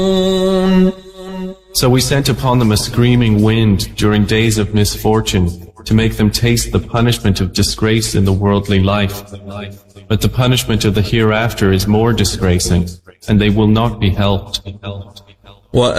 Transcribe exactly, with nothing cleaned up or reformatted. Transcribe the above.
So we sent upon them a screaming wind during days of misfortune to make them taste the punishment of disgrace in the worldly life. But the punishment of the hereafter is more disgracing, and they will not be helped. وأنزلنا